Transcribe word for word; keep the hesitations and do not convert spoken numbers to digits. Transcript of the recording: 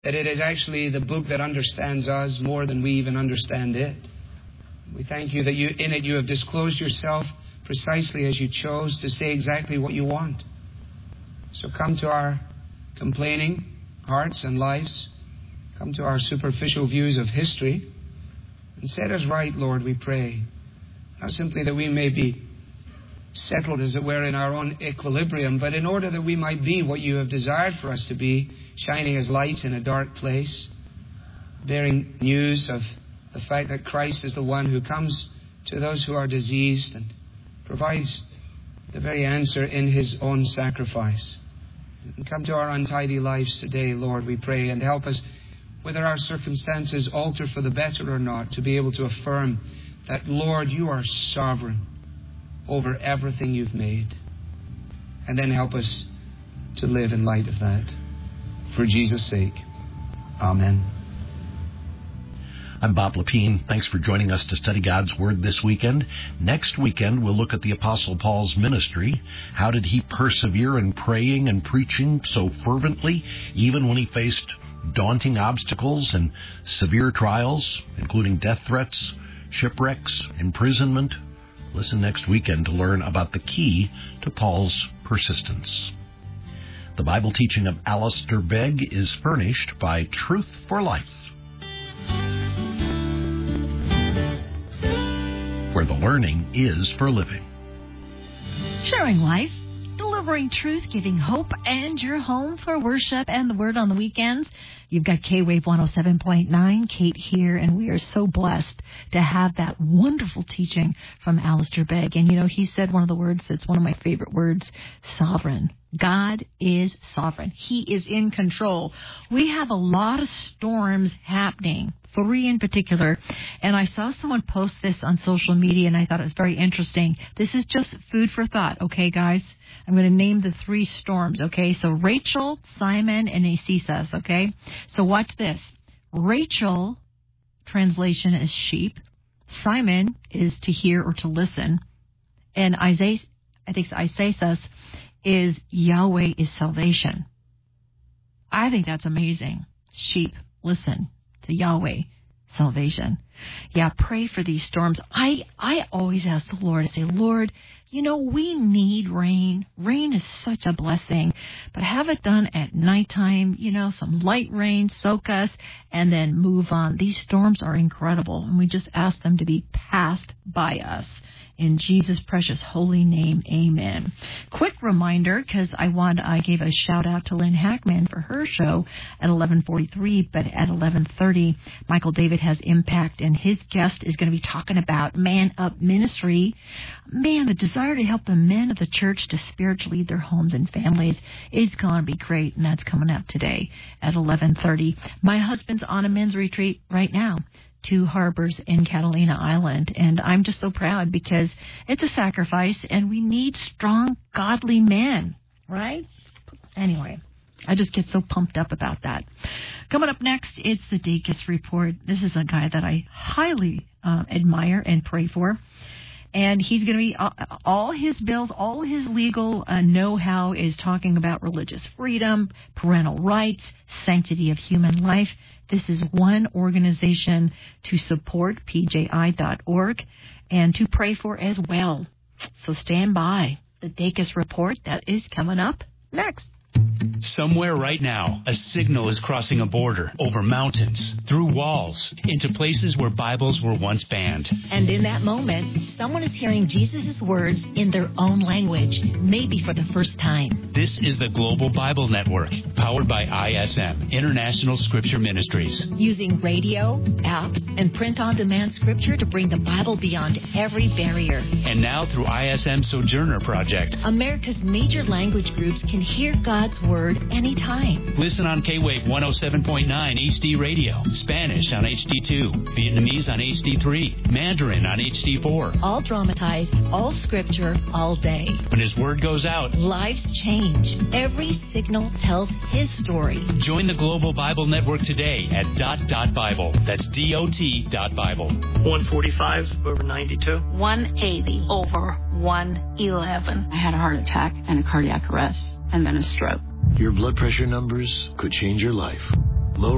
that it is actually the book that understands us more than we even understand it. We thank you that you, in it you have disclosed yourself precisely as you chose to say exactly what you want. So come to our complaining hearts and lives. Come to our superficial views of history and set us right, Lord, we pray. Not simply that we may be settled, as it were, in our own equilibrium, but in order that we might be what you have desired for us to be, shining as lights in a dark place, bearing news of the fact that Christ is the one who comes to those who are diseased and provides the very answer in his own sacrifice. And come to our untidy lives today, Lord, we pray, and help us, whether our circumstances alter for the better or not, to be able to affirm that, Lord, you are sovereign over everything you've made. And then help us to live in light of that. For Jesus' sake. Amen. I'm Bob Lepine. Thanks for joining us to study God's Word this weekend. Next weekend, we'll look at the Apostle Paul's ministry. How did he persevere in praying and preaching so fervently, even when he faced daunting obstacles and severe trials, including death threats, shipwrecks, imprisonment? Listen next weekend to learn about the key to Paul's persistence. The Bible teaching of Alistair Begg is furnished by Truth for Life, where the learning is for living. Sharing life, delivering truth, giving hope, and your home for worship and the Word on the weekends. You've got K-Wave one oh seven point nine, Kate here, and we are so blessed to have that wonderful teaching from Alistair Begg. And, you know, he said one of the words that's one of my favorite words, sovereign. God is sovereign. He is in control. We have a lot of storms happening, three in particular, and I saw someone post this on social media, and I thought it was very interesting. This is just food for thought, okay, guys? I'm going to name the three storms, okay? So Rachel, Simon, and Asisas, okay? So watch this. Rachel, translation is sheep. Simon is to hear or to listen. And Isaiah, I think Asisas is Yahweh is salvation. I think that's amazing. Sheep, listen to Yahweh, salvation. Yeah, pray for these storms. I, I always ask the Lord, I say, Lord, you know, we need rain. Rain is such a blessing, but have it done at nighttime, you know, some light rain, soak us, and then move on. These storms are incredible, and we just ask them to be passed by us. In Jesus' precious holy name, amen. Quick reminder, because I want I gave a shout out to Lynn Hackman for her show at eleven forty-three, but at eleven thirty, Michael David has Impact, and his guest is going to be talking about Man Up Ministry. Man, the desire to help the men of the church to spiritually lead their homes and families is going to be great, and that's coming up today at eleven thirty. My husband's on a men's retreat right now. Two harbors in Catalina Island, and I'm just so proud because it's a sacrifice, and we need strong, godly men, right? Anyway, I just get so pumped up about that. Coming up next, it's the Dacus Report. This is a guy that I highly uh, admire and pray for. And he's going to be, uh, all his bills, all his legal uh, know-how is talking about religious freedom, parental rights, sanctity of human life. This is one organization to support, P J I dot org, and to pray for as well. So stand by. The Dacus Report, that is coming up next. Somewhere right now, a signal is crossing a border, over mountains, through walls, into places where Bibles were once banned. And in that moment, someone is hearing Jesus' words in their own language, maybe for the first time. This is the Global Bible Network, powered by I S M, International Scripture Ministries. Using radio, apps, and print-on-demand scripture to bring the Bible beyond every barrier. And now through I S M Sojourner Project, America's major language groups can hear God's Word anytime. Listen on K-Wave one oh seven point nine H D Radio, Spanish on H D two, Vietnamese on H D three, Mandarin on H D four. All dramatized, all scripture, all day. When His Word goes out, lives change. Every signal tells His story. Join the Global Bible Network today at dot dot Bible. That's D O T dot Bible. one forty-five over ninety-two. one eighty over one eleven. I had a heart attack and a cardiac arrest and then a stroke. Your blood pressure numbers could change your life.